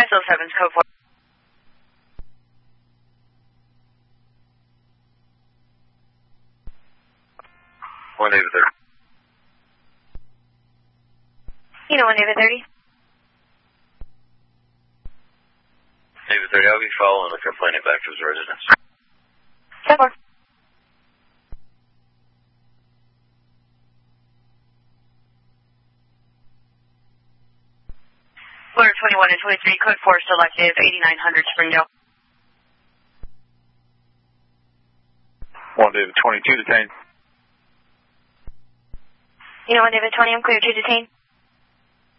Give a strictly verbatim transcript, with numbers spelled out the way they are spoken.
five oh seven's code four. One David thirty. You know, one David thirty. David thirty, I'll be following the complainant back to his residence. ten four. Florida twenty-one and twenty-three, code four, still active, eighty-nine hundred Springdale. One David twenty-two detained. You know, one David twenty, I'm clear to detain.